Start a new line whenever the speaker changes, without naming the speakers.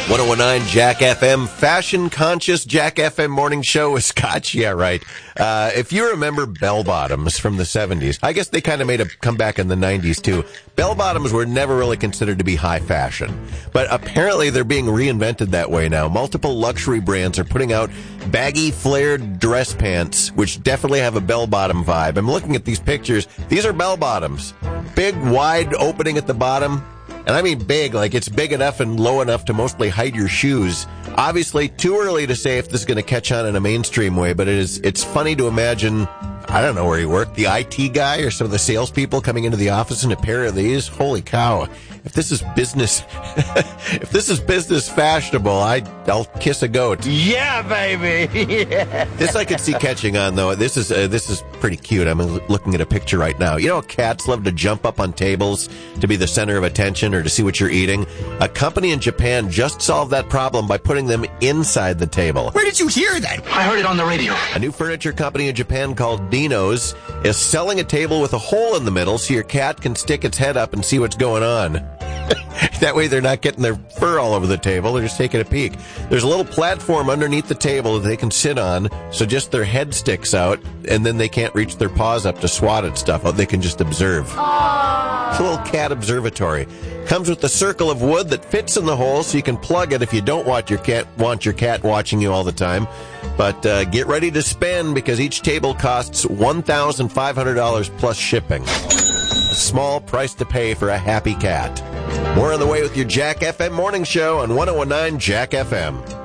1019 Jack FM, fashion-conscious Jack FM morning show with Scotch. Yeah, right. If you remember bell-bottoms from the 70s, I guess they kind of made a comeback in the 90s, too. Bell-bottoms were never really considered to be high fashion, but apparently they're being reinvented that way now. Multiple luxury brands are putting out baggy, flared dress pants, which definitely have a bell-bottom vibe. I'm looking at these pictures. These are bell-bottoms. Big, wide opening at the bottom. And I mean big, like it's big enough and low enough to mostly hide your shoes. Obviously, too early to say if this is going to catch on in a mainstream way, but it's funny to imagine, I don't know where he worked, the IT guy or some of the salespeople coming into the office in a pair of these. Holy cow. If this is business, if this is business fashionable, I'll kiss a goat.
Yeah, baby. Yeah.
This I could see catching on, though. This is pretty cute. I'm looking at a picture right now. You know, cats love to jump up on tables to be the center of attention or to see what you're eating. A company in Japan just solved that problem by putting them inside the table.
Where did you hear that?
I heard it on the radio.
A new furniture company in Japan called Dino's is selling a table with a hole in the middle so your cat can stick its head up and see what's going on. That way they're not getting their fur all over the table. They're just taking a peek. There's a little platform underneath the table that they can sit on, so just their head sticks out, and then they can't reach their paws up to swat at stuff. They can just observe. It's a little cat observatory. Comes with a circle of wood that fits in the hole, so you can plug it if you don't want your cat watching you all the time. But get ready to spend, because each table costs $1,500 plus shipping. A small price to pay for a happy cat. More on the way with your Jack FM morning show on 1019 Jack FM.